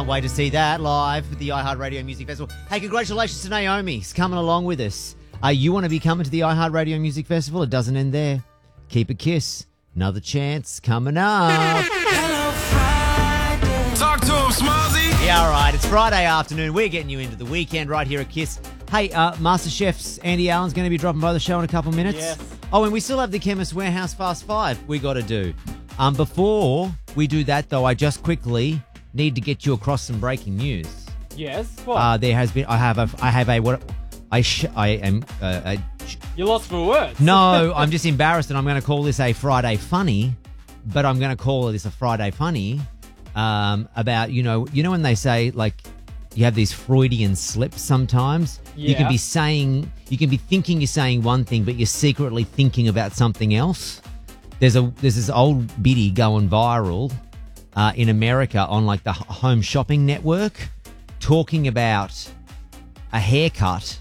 Can't wait to see that live at the iHeartRadio Music Festival. Hey, congratulations to Naomi. She's coming along with us. You want to be coming to the iHeartRadio Music Festival? It doesn't end there. Keep a kiss. Another chance coming up. Talk to him, Smallzy. Yeah, all right. It's Friday afternoon. We're getting you into the weekend right here at Kiss. Hey, MasterChef's Andy Allen's going to be dropping by the show in a couple of minutes. Yes. Oh, and we still have the Chemist Warehouse Fast 5 we got to do. Before we do that, though, I just quickly need to get you across some breaking news. Yes. What? There has been. I have a what? I am. You're lost for words. No, I'm just embarrassed, and I'm going to call this a Friday funny, but I'm going to call this a Friday funny. About you know when they say like you have these Freudian slips sometimes. Yeah. You can be thinking you're saying one thing, but you're secretly thinking about something else. There's this old biddy going viral in America on like the Home Shopping Network, talking about a haircut.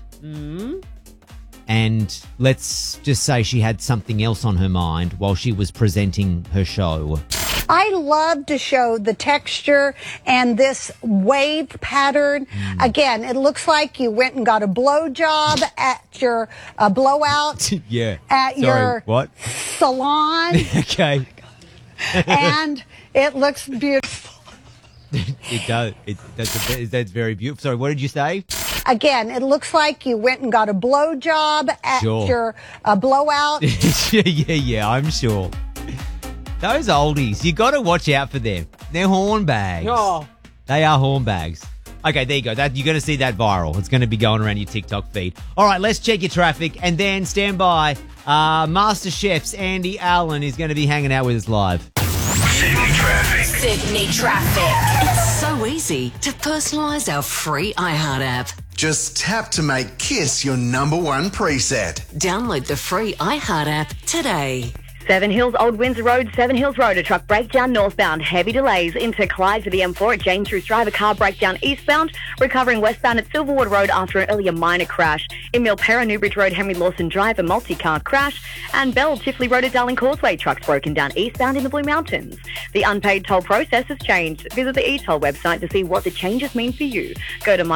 And let's just say she had something else on her mind while she was presenting her show. I love to show the texture and this wave pattern. Again, it looks like you went and got a blowjob at your blowout. Yeah. At your what? salon. Okay. And it looks beautiful. It does. That's very beautiful. Sorry, what did you say? Again, it looks like you went and got a blowjob at Sure. your blowout. yeah, I'm sure. Those oldies, you got to watch out for them. They're hornbags. Oh. They are hornbags. Okay, there you go. You're going to see that viral. It's going to be going around your TikTok feed. All right, let's check your traffic and then stand by. MasterChef's Andy Allen is going to be hanging out with us live. Sydney Traffic. It's so easy to personalise our free iHeart app. Just tap to make Kiss your number one preset. Download the free iHeart app today. Seven Hills Old Windsor Road, Seven Hills Road, a truck breakdown northbound. Heavy delays into Clyde for the M4 at James Roos Drive, a car breakdown eastbound. Recovering westbound at Silverwood Road after an earlier minor crash. In Milperra, Newbridge Road, Henry Lawson Drive, a multi-car crash. And Bell, Chifley Road at Darling Causeway, trucks broken down eastbound in the Blue Mountains. The unpaid toll process has changed. Visit the e-toll website to see what the changes mean for you. Go to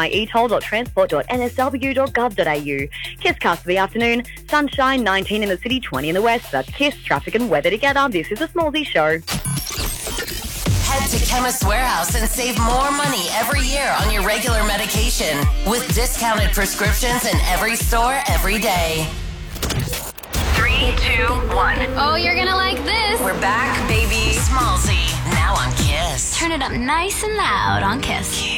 myetoll.transport.nsw.gov.au. Kisscast for the afternoon. Sunshine, 19 in the city, 20 in the west. That's Kiss, traffic and weather together. This is a Smallzy show. Head to Chemist Warehouse and save more money every year on your regular medication with discounted prescriptions in every store every day. 3, 2, 1. Oh, you're gonna like this. We're back, baby. Smallzy, now on Kiss. Turn it up nice and loud on Kiss.